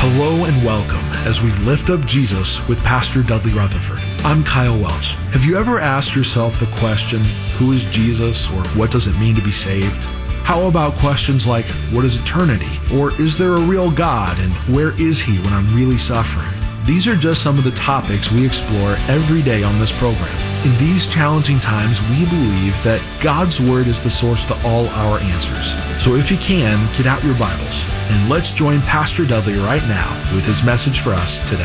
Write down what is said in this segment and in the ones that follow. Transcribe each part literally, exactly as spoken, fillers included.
Hello and welcome as we lift up Jesus with Pastor Dudley Rutherford. I'm Kyle Welch. Have you ever asked yourself the question, who is Jesus, or what does it mean to be saved? How about questions like, what is eternity? Or is there a real God, and where is He when I'm really suffering? These are just some of the topics we explore every day on this program. In these challenging times, we believe that God's Word is the source to all our answers. So if you can, get out your Bibles, and let's join Pastor Dudley right now with his message for us today.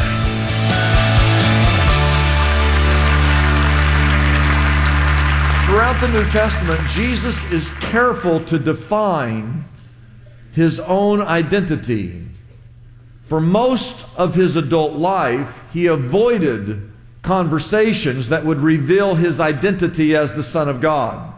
Throughout the New Testament, Jesus is careful to define His own identity. For most of His adult life, He avoided conversations that would reveal His identity as the Son of God,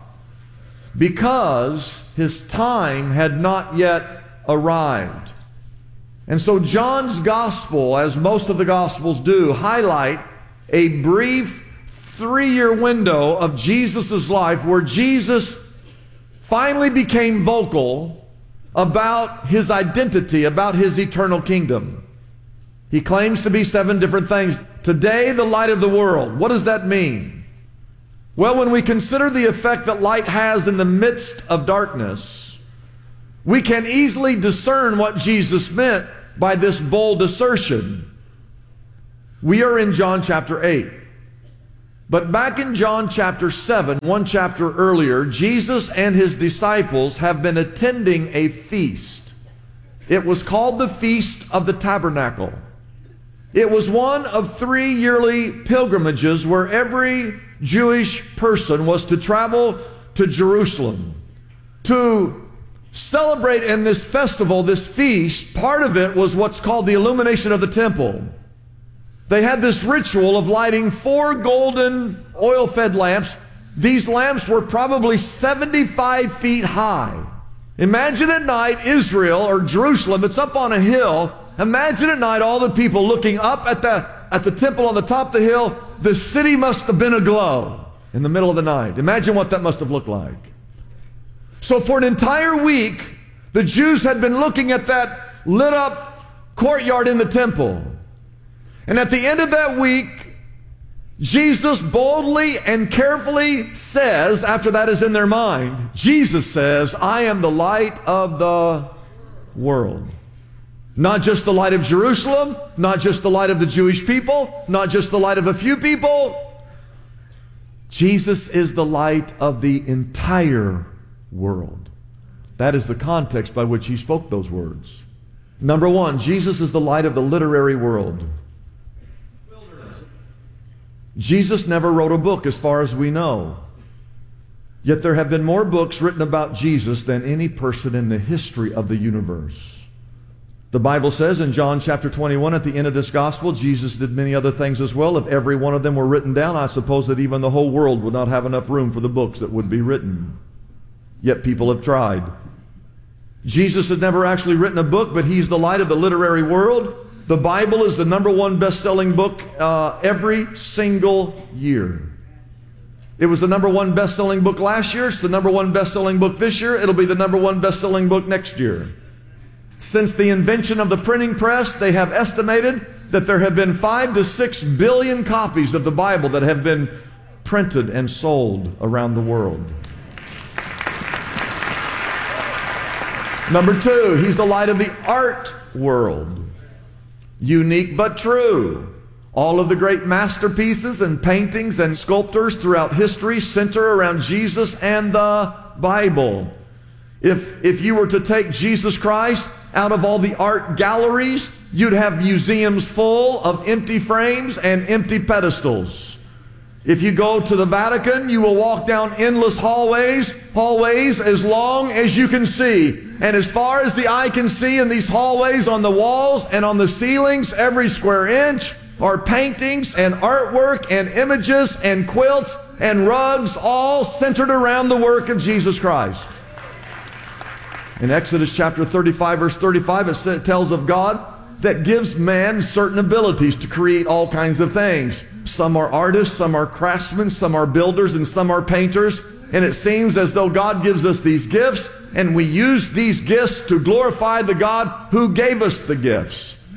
because His time had not yet arrived. And so John's Gospel, as most of the Gospels do, highlight a brief three-year window of Jesus' life where Jesus finally became vocal about His identity, about His eternal kingdom. He claims to be seven different things. Today, the light of the world. What does that mean? Well, when we consider the effect that light has in the midst of darkness, we can easily discern what Jesus meant by this bold assertion. We are in John chapter eight. But back in John chapter seven, one chapter earlier, Jesus and His disciples have been attending a feast. It was called the Feast of the Tabernacle. It was one of three yearly pilgrimages where every Jewish person was to travel to Jerusalem to celebrate in this festival, this feast. Part of it was what's called the illumination of the temple. They had this ritual of lighting four golden oil-fed lamps. These lamps were probably seventy-five feet high. Imagine at night, Israel or Jerusalem, it's up on a hill. Imagine at night all the people looking up at the, at the temple on the top of the hill. The city must have been aglow in the middle of the night. Imagine what that must have looked like. So for an entire week, the Jews had been looking at that lit up courtyard in the temple. And at the end of that week, Jesus boldly and carefully says, after that is in their mind, Jesus says, I am the light of the world. Not just the light of Jerusalem, not just the light of the Jewish people, not just the light of a few people. Jesus is the light of the entire world. That is the context by which He spoke those words. Number one, Jesus is the light of the literary world. Jesus never wrote a book as far as we know. Yet there have been more books written about Jesus than any person in the history of the universe. The Bible says in John chapter twenty-one, at the end of this gospel, Jesus did many other things as well. If every one of them were written down, I suppose that even the whole world would not have enough room for the books that would be written. Yet people have tried. Jesus had never actually written a book, but He's the light of the literary world. The Bible is the number one best-selling book uh, every single year. It was the number one best-selling book last year. It's the number one best-selling book this year. It'll be the number one best-selling book next year. Since the invention of the printing press, they have estimated that there have been five to six billion copies of the Bible that have been printed and sold around the world. Number two, He's the light of the art world. Unique but true. All of the great masterpieces and paintings and sculptures throughout history center around Jesus and the Bible. If, if you were to take Jesus Christ out of all the art galleries, you'd have museums full of empty frames and empty pedestals. If you go to the Vatican, you will walk down endless hallways, hallways as long as you can see. And as far as the eye can see in these hallways, on the walls and on the ceilings, every square inch, are paintings and artwork and images and quilts and rugs, all centered around the work of Jesus Christ. In Exodus chapter thirty-five, verse thirty-five, it tells of God that gives man certain abilities to create all kinds of things. Some are artists, some are craftsmen, some are builders, and some are painters. And it seems as though God gives us these gifts, and we use these gifts to glorify the God who gave us the gifts.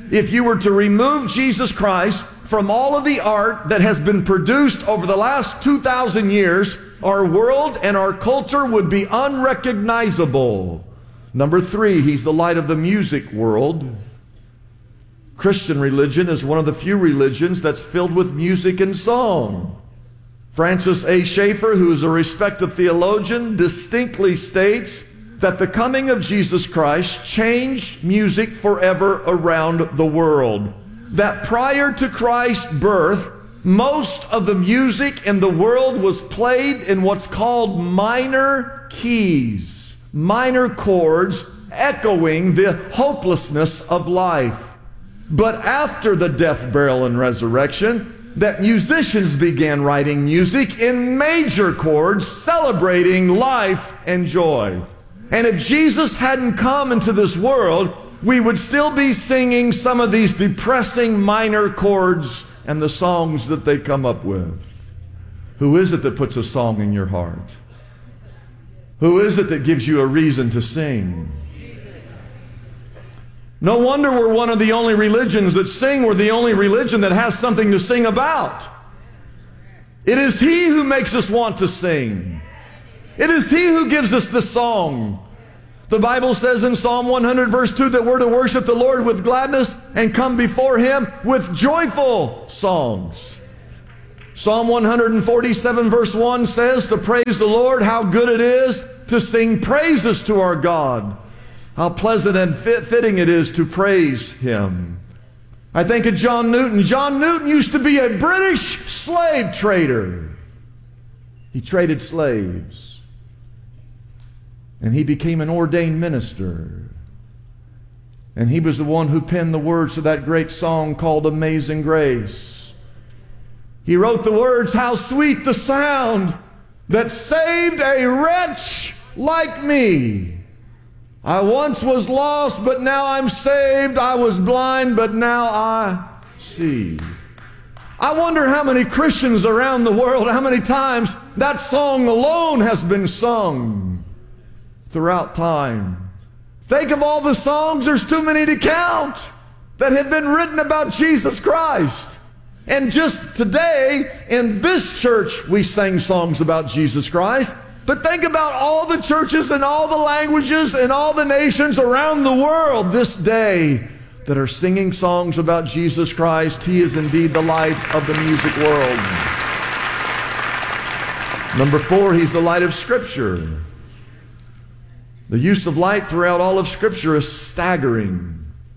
if you were to remove Jesus Christ from all of the art that has been produced over the last two thousand years, our world and our culture would be unrecognizable. Number three, he's the light of the music world. Christian religion is one of the few religions that's filled with music and song. Francis A. Schaeffer, who is a respected theologian, distinctly states that the coming of Jesus Christ changed music forever around the world. That prior to Christ's birth, most of the music in the world was played in what's called minor keys, minor chords, echoing the hopelessness of life. But after the death, burial, and resurrection, that musicians began writing music in major chords, celebrating life and joy. And if Jesus hadn't come into this world, we would still be singing some of these depressing minor chords and the songs that they come up with. Who is it that puts a song in your heart? Who is it that gives you a reason to sing? No wonder we're one of the only religions that sing. We're the only religion that has something to sing about. It is He who makes us want to sing. It is He who gives us the song. The Bible says in Psalm one hundred verse two that we're to worship the Lord with gladness and come before Him with joyful songs. Psalm one hundred forty-seven verse one says to praise the Lord, how good it is to sing praises to our God. How pleasant and fit, fitting it is to praise Him. I think of John Newton. John Newton used to be a British slave trader. He traded slaves. And he became an ordained minister. And he was the one who penned the words to that great song called Amazing Grace. He wrote the words, how sweet the sound that saved a wretch like me. I once was lost, but now I'm saved. I was blind, but now I see. I wonder how many Christians around the world, how many times that song alone has been sung throughout time. Think of all the songs, there's too many to count, that have been written about Jesus Christ. And just today, in this church, we sang songs about Jesus Christ. But think about all the churches and all the languages and all the nations around the world this day that are singing songs about Jesus Christ. He is indeed the light of the music world. Number four, He's the light of Scripture. The use of light throughout all of Scripture is staggering.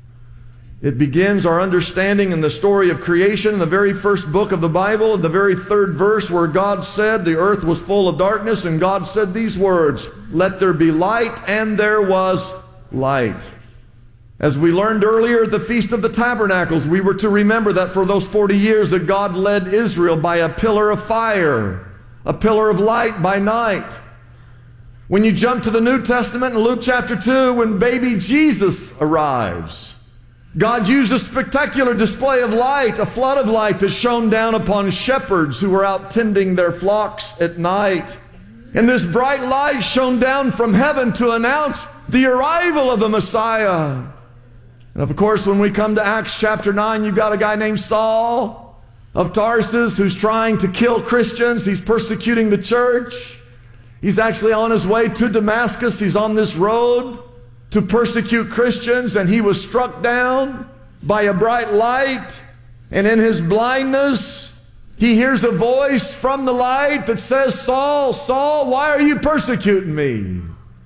It begins our understanding in the story of creation, in the very first book of the Bible, in the very third verse, where God said the earth was full of darkness, and God said these words, let there be light, and there was light. As we learned earlier at the Feast of the Tabernacles, we were to remember that for those forty years that God led Israel by a pillar of fire, a pillar of light by night. When you jump to the New Testament in Luke chapter two, when baby Jesus arrives, God used a spectacular display of light, a flood of light that shone down upon shepherds who were out tending their flocks at night. And this bright light shone down from heaven to announce the arrival of the Messiah. And of course, when we come to Acts chapter nine, you've got a guy named Saul of Tarsus who's trying to kill Christians. He's persecuting the church. He's actually on his way to Damascus. He's on this road to persecute Christians, and he was struck down by a bright light, and in his blindness he hears a voice from the light that says, Saul, Saul, why are you persecuting me?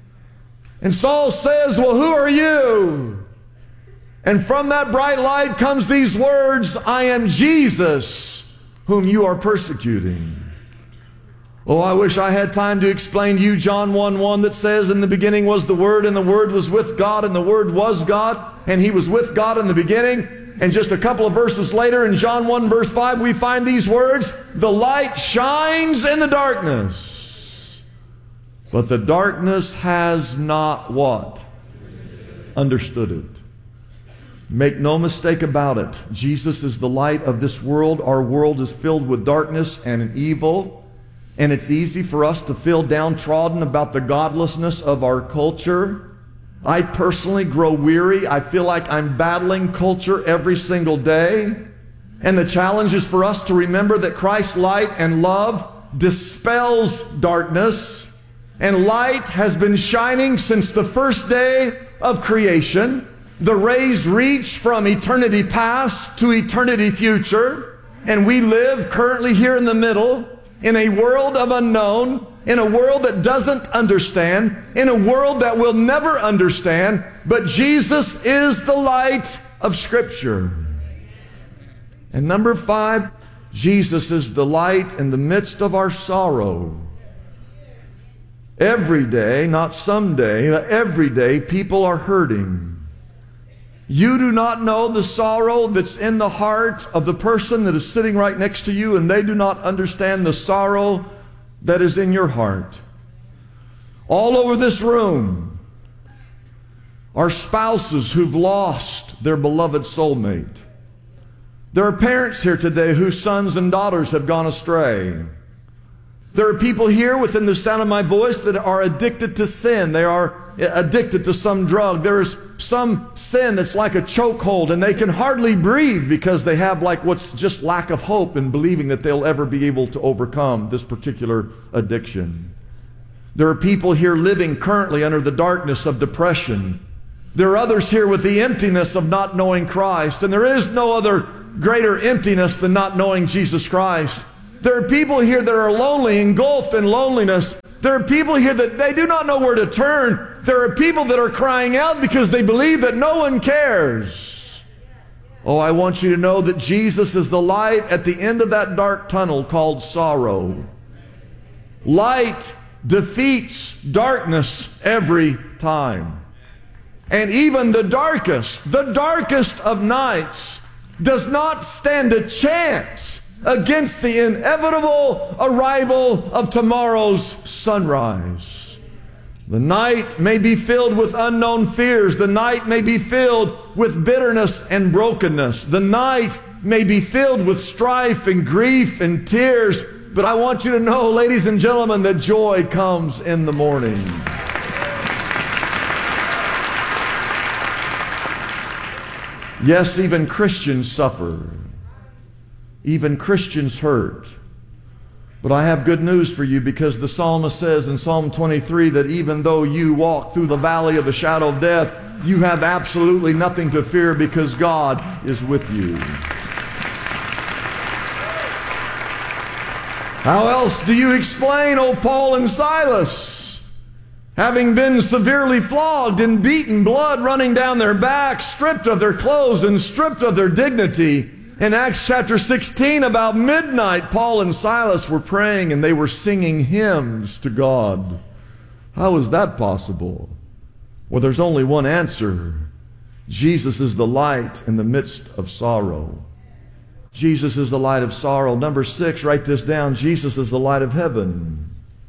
And Saul says, well, who are you? And from that bright light comes these words, I am Jesus whom you are persecuting. Oh, I wish I had time to explain to you John one one that says, in the beginning was the Word, and the Word was with God, and the Word was God, and He was with God in the beginning. And just a couple of verses later, in John one verse five, we find these words, the light shines in the darkness, but the darkness has not what? Understood it. Make no mistake about it. Jesus is the light of this world. Our world is filled with darkness and evil. And it's easy for us to feel downtrodden about the godlessness of our culture. I personally grow weary. I feel like I'm battling culture every single day. And the challenge is for us to remember that Christ's light and love dispels darkness. And light has been shining since the first day of creation. The rays reach from eternity past to eternity future. And we live currently here in the middle in a world of unknown, in a world that doesn't understand, in a world that will never understand. But Jesus is the light of Scripture. And number five, Jesus is the light in the midst of our sorrow. Every day, not someday, every day, people are hurting. You do not know the sorrow that's in the heart of the person that is sitting right next to you, and they do not understand the sorrow that is in your heart. All over this room are spouses who've lost their beloved soulmate. There are parents here today whose sons and daughters have gone astray. There are people here within the sound of my voice that are addicted to sin. They are addicted to some drug. There is some sin that's like a chokehold, and they can hardly breathe because they have like what's just lack of hope in believing that they'll ever be able to overcome this particular addiction. There are people here living currently under the darkness of depression. There are others here with the emptiness of not knowing Christ, and there is no other greater emptiness than not knowing Jesus Christ. There are people here that are lonely, engulfed in loneliness. There are people here that they do not know where to turn. There are people that are crying out because they believe that no one cares. Oh, I want you to know that Jesus is the light at the end of that dark tunnel called sorrow. Light defeats darkness every time. And even the darkest, the darkest of nights does not stand a chance against the inevitable arrival of tomorrow's sunrise. The night may be filled with unknown fears. The night may be filled with bitterness and brokenness. The night may be filled with strife and grief and tears. But I want you to know, ladies and gentlemen, that joy comes in the morning. Yes, even Christians suffer. Even Christians hurt. But I have good news for you, because the psalmist says in Psalm twenty-three that even though you walk through the valley of the shadow of death, you have absolutely nothing to fear, because God is with you. How else do you explain, oh Paul and Silas, having been severely flogged and beaten, blood running down their backs, stripped of their clothes and stripped of their dignity? In Acts chapter sixteen, about midnight, Paul and Silas were praying and they were singing hymns to God. How is that possible? Well, there's only one answer. Jesus is the light in the midst of sorrow. Jesus is the light of sorrow. Number six, write this down. Jesus is the light of heaven.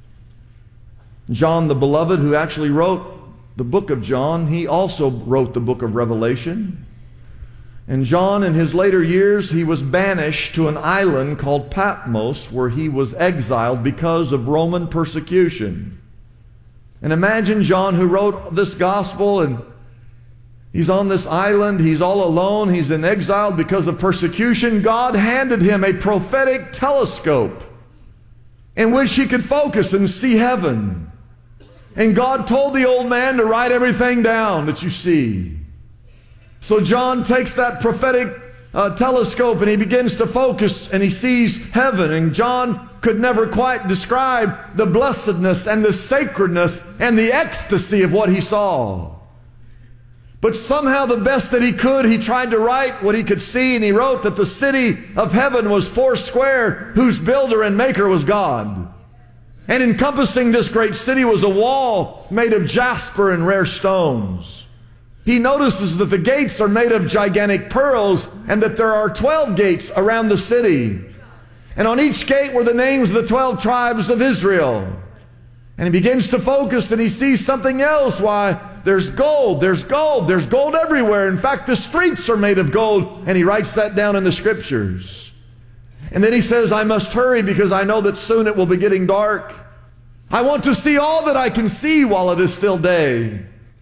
John the Beloved, who actually wrote the book of John, he also wrote the book of Revelation. And John, in his later years, he was banished to an island called Patmos, where he was exiled because of Roman persecution. And imagine John, who wrote this gospel, and he's on this island, he's all alone, he's in exile because of persecution. God handed him a prophetic telescope in which he could focus and see heaven. And God told the old man to write everything down that you see. So John takes that prophetic uh, telescope and he begins to focus and he sees heaven. And John could never quite describe the blessedness and the sacredness and the ecstasy of what he saw. But somehow the best that he could, he tried to write what he could see, and he wrote that the city of heaven was four square, whose builder and maker was God. And encompassing this great city was a wall made of jasper and rare stones. He notices that the gates are made of gigantic pearls, and that there are twelve gates around the city. And on each gate were the names of the twelve tribes of Israel. And he begins to focus and he sees something else. Why, there's gold, there's gold, there's gold everywhere. In fact, the streets are made of gold. And he writes that down in the scriptures. And then he says, I must hurry because I know that soon it will be getting dark. I want to see all that I can see while it is still day.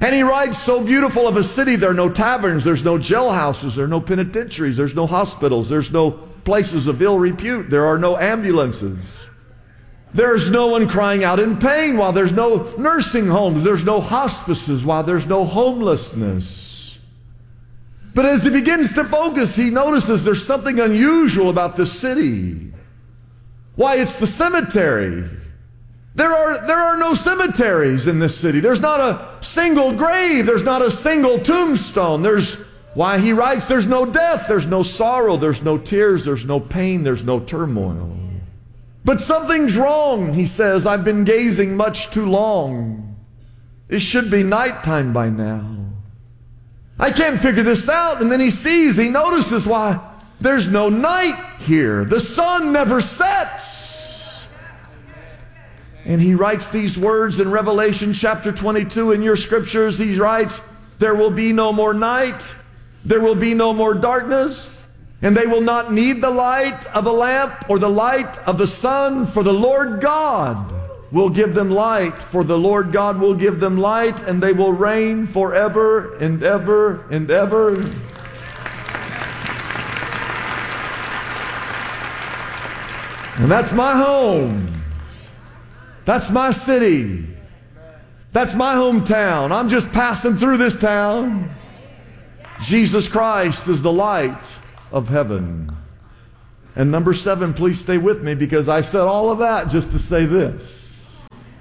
And he writes so beautiful of a city. There are no taverns, there's no jailhouses, there are no penitentiaries, there's no hospitals, there's no places of ill repute, there are no ambulances. There's no one crying out in pain, while there's no nursing homes, there's no hospices, while there's no homelessness. But as he begins to focus, he notices there's something unusual about this city. Why, it's the cemetery. There are, there are no cemeteries in this city. There's not a single grave. There's not a single tombstone. There's, why, he writes, there's no death, there's no sorrow, there's no tears, there's no pain, there's no turmoil. But something's wrong, he says. I've been gazing much too long. It should be nighttime by now. I can't figure this out. And then he sees, he notices, why, there's no night here. The sun never sets. And he writes these words in Revelation chapter twenty-two in your scriptures. He writes, there will be no more night, there will be no more darkness, and they will not need the light of a lamp or the light of the sun, for the Lord God will give them light, for the Lord God will give them light, and they will reign forever and ever and ever. And that's my home. That's my city. That's my hometown. I'm just passing through this town. Jesus Christ is the light of heaven. And number seven, please stay with me, because I said all of that just to say this.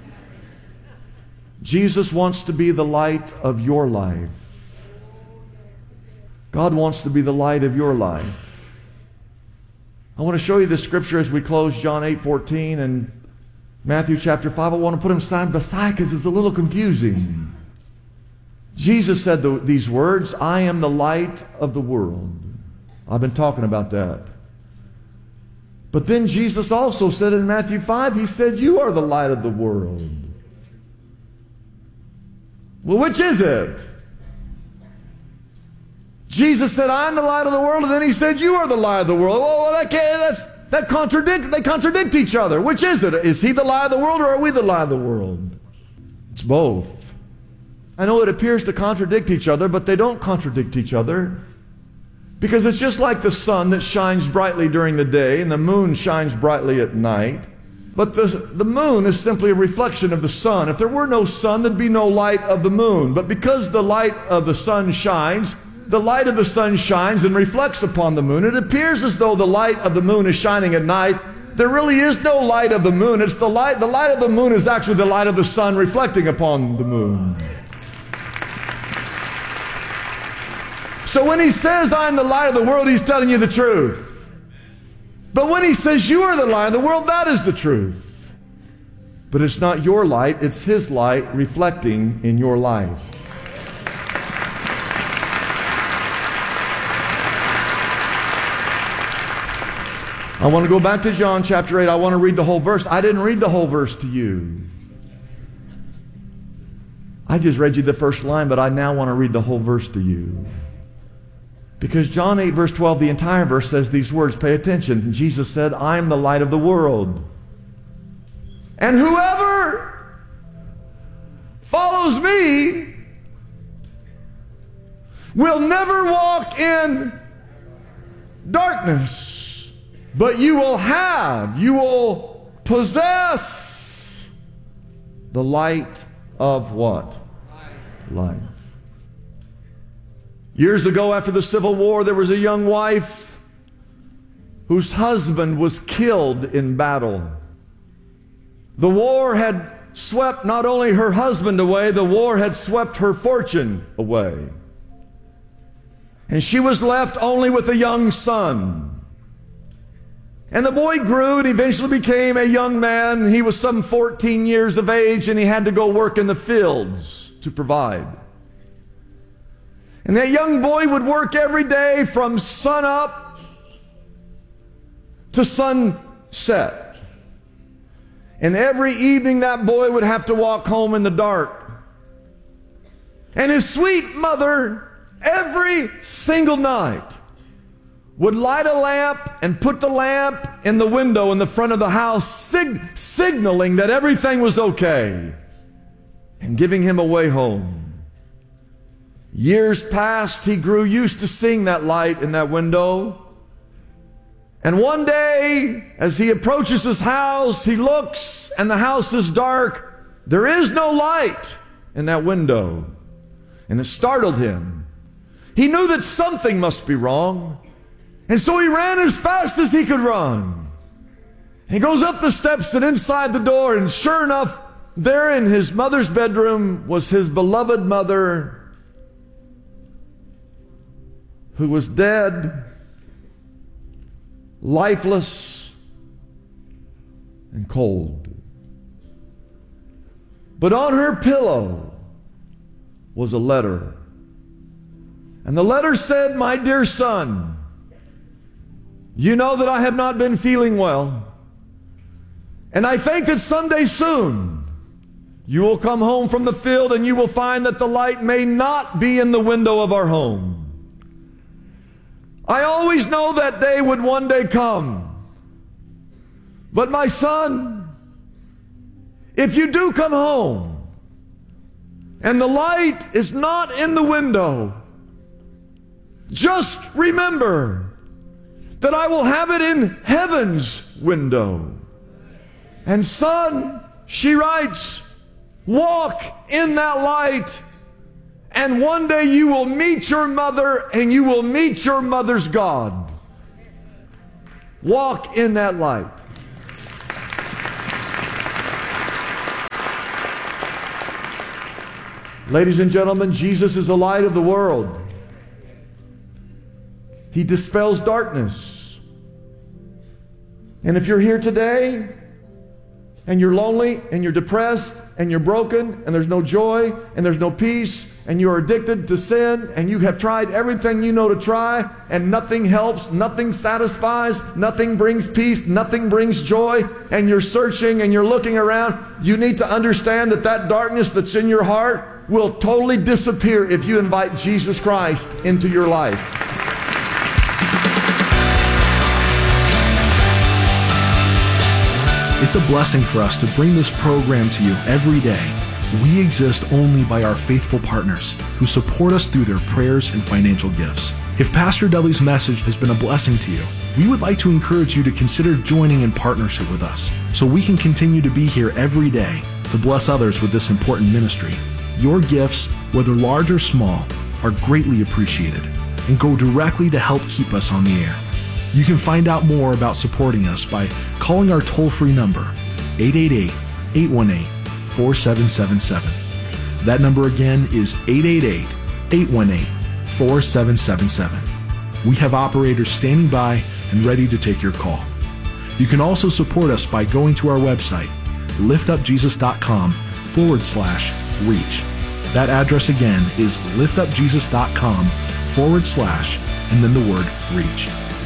Jesus wants to be the light of your life. God wants to be the light of your life. I want to show you this scripture as we close, John eight fourteen and Matthew chapter five. I want to put them side by side because it's a little confusing. Jesus said the, these words, I am the light of the world. I've been talking about that. But then Jesus also said in Matthew five, he said, you are the light of the world. Well, which is it? Jesus said, I'm the light of the world, and then he said, you are the light of the world. Well, that can't, that's That contradict, they contradict each other. Which is it? Is he the light of the world, or are we the light of the world? It's both. I know it appears to contradict each other, but they don't contradict each other. Because it's just like the sun that shines brightly during the day and the moon shines brightly at night. But the, the moon is simply a reflection of the sun. If there were no sun, there'd be no light of the moon. But because the light of the sun shines, the light of the sun shines and reflects upon the moon. It appears as though the light of the moon is shining at night. There really is no light of the moon. It's the light, the light of the moon is actually the light of the sun reflecting upon the moon. So when he says, I'm the light of the world, he's telling you the truth. But when he says, you are the light of the world, that is the truth. But it's not your light, it's his light reflecting in your life. I want to go back to John chapter eight. I want to read the whole verse. I didn't read the whole verse to you. I just read you the first line, but I now want to read the whole verse to you. Because John eight verse twelve, the entire verse says these words. Pay attention. Jesus said, I am the light of the world. And whoever follows me will never walk in darkness, but you will have, you will possess the light of what? Life. Years ago, after the Civil War, there was a young wife whose husband was killed in battle. The war had swept not only her husband away, the war had swept her fortune away. And she was left only with a young son. And the boy grew and eventually became a young man. He was some fourteen years of age, and he had to go work in the fields to provide. And that young boy would work every day from sunup to sunset. And every evening that boy would have to walk home in the dark. And his sweet mother, every single night, would light a lamp and put the lamp in the window in the front of the house, sig- signaling that everything was okay, and giving him a way home. Years passed, he grew used to seeing that light in that window. And one day, as he approaches his house, he looks and the house is dark. There is no light in that window. And it startled him. He knew that something must be wrong. And so he ran as fast as he could run. He goes up the steps and inside the door, and sure enough, there in his mother's bedroom was his beloved mother, who was dead, lifeless, and cold. But on her pillow was a letter. And the letter said, "My dear son, you know that I have not been feeling well. And I think that someday soon you will come home from the field and you will find that the light may not be in the window of our home. I always know that day would one day come. But my son, if you do come home and the light is not in the window, just remember that I will have it in heaven's window. And son," she writes, "walk in that light, and one day you will meet your mother and you will meet your mother's God. Walk in that light." Ladies and gentlemen, Jesus is the light of the world. He dispels darkness. And if you're here today and you're lonely and you're depressed and you're broken and there's no joy and there's no peace and you're addicted to sin and you have tried everything you know to try and nothing helps, nothing satisfies, nothing brings peace, nothing brings joy, and you're searching and you're looking around, you need to understand that that darkness that's in your heart will totally disappear if you invite Jesus Christ into your life. It's a blessing for us to bring this program to you every day. We exist only by our faithful partners who support us through their prayers and financial gifts. If Pastor Dudley's message has been a blessing to you, we would like to encourage you to consider joining in partnership with us so we can continue to be here every day to bless others with this important ministry. Your gifts, whether large or small, are greatly appreciated and go directly to help keep us on the air. You can find out more about supporting us by calling our toll-free number, eight eight eight, eight one eight, four seven seven seven. That number again is eight eight eight, eight one eight, four seven seven seven. We have operators standing by and ready to take your call. You can also support us by going to our website, liftupjesus.com forward slash reach. That address again is liftupjesus.com forward slash and then the word reach.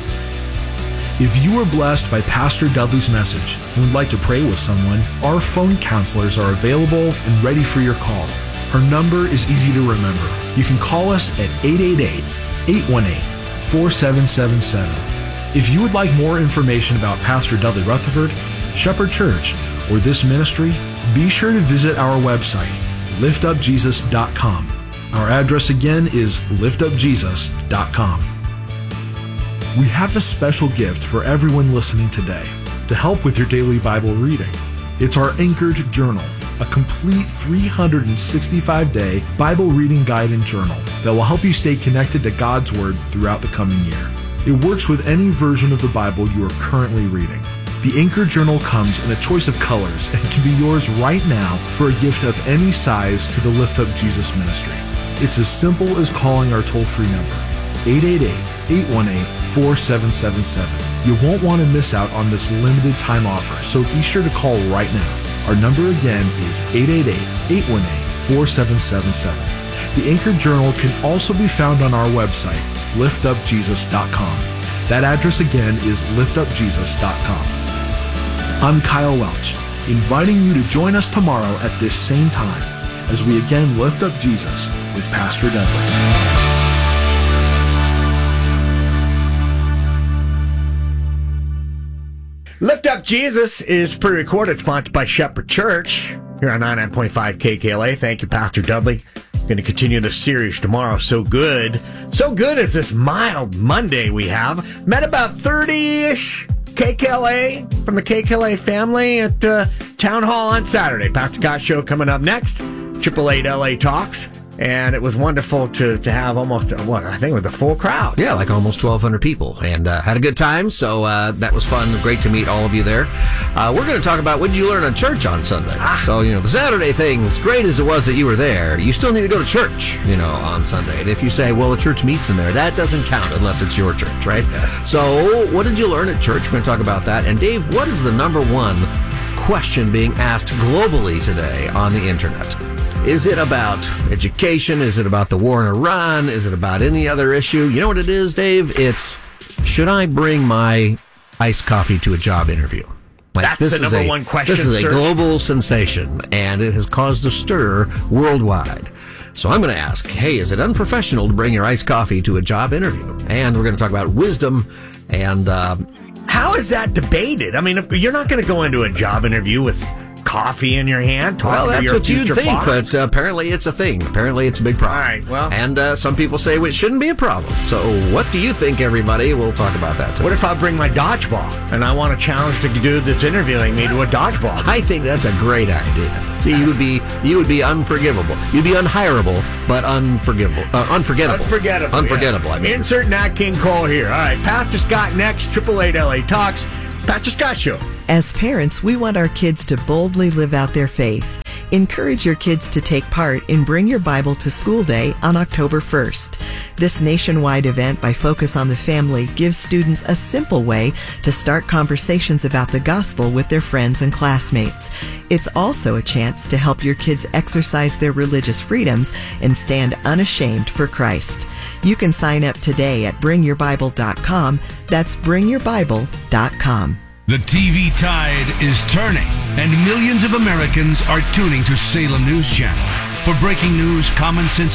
If you were blessed by Pastor Dudley's message and would like to pray with someone, our phone counselors are available and ready for your call. Her number is easy to remember. You can call us at eight eight eight, eight one eight, four seven seven seven. If you would like more information about Pastor Dudley Rutherford, Shepherd Church, or this ministry, be sure to visit our website, lift up jesus dot com. Our address again is lift up jesus dot com. We have a special gift for everyone listening today to help with your daily Bible reading. It's our Anchored Journal, a complete three hundred sixty-five day Bible reading guide and journal that will help you stay connected to God's Word throughout the coming year. It works with any version of the Bible you are currently reading. The Anchored Journal comes in a choice of colors and can be yours right now for a gift of any size to the Lift Up Jesus ministry. It's as simple as calling our toll-free number, eight eight eight, eight one eight, four seven seven seven. You won't want to miss out on this limited time offer, so be sure to call right now. Our number again is eight eight eight, eight one eight, four seven seven seven. The Anchored Journal can also be found on our website, lift up jesus dot com. That address again is lift up jesus dot com. I'm Kyle Welch, inviting you to join us tomorrow at this same time as we again lift up Jesus with Pastor Dudley. Lift Up Jesus is pre-recorded, sponsored by Shepherd Church here on ninety-nine point five K K L A. Thank you, Pastor Dudley. Going to continue the series tomorrow. So good. So good is this mild Monday we have. Met about thirty-ish K K L A from the K K L A family at uh, Town Hall on Saturday. Pat Scott Show coming up next. Triple Eight L A Talks. And it was wonderful to, to have almost, what, I think it was a full crowd. Yeah, like almost twelve hundred people. And uh, had a good time, so uh, that was fun. Great to meet all of you there. Uh, we're going to talk about what did you learn at church on Sunday. Ah. So, you know, the Saturday thing, as great as it was that you were there, you still need to go to church, you know, on Sunday. And if you say, well, the church meets in there, that doesn't count unless it's your church, right? Yes. So what did you learn at church? We're going to talk about that. And Dave, what is the number one question being asked globally today on the internet? Is it about education? Is it about the war in Iran? Is it about any other issue? You know what it is, Dave? It's, should I bring my iced coffee to a job interview? Like, That's this the is number a, one question, This is sir. a global sensation, and it has caused a stir worldwide. So I'm going to ask, hey, is it unprofessional to bring your iced coffee to a job interview? And we're going to talk about wisdom and... Uh, How is that debated? I mean, if you're not going to go into a job interview with coffee in your hand, talk well, to that's your what you'd future think, boss. but uh, apparently it's a thing. Apparently it's a big problem. All right, well. And uh, some people say it shouldn't be a problem. So what do you think, everybody? We'll talk about that today. What if I bring my dodgeball and I want to challenge the dude that's interviewing me to a dodgeball? I think that's a great idea. See, you would be you would be unforgivable. You'd be unhireable, but unforgivable, uh, unforgettable. Unforgettable. Unforgettable, Yeah. I mean. Insert Nat King Cole here. All right, Pastor Scott next. Triple Eight L A Talks. Pastor Scott Show. As parents, we want our kids to boldly live out their faith. Encourage your kids to take part in Bring Your Bible to School Day on October first. This nationwide event by Focus on the Family gives students a simple way to start conversations about the gospel with their friends and classmates. It's also a chance to help your kids exercise their religious freedoms and stand unashamed for Christ. You can sign up today at bring your bible dot com. That's bring your bible dot com. The T V tide is turning, and millions of Americans are tuning to Salem News Channel. For breaking news, common sense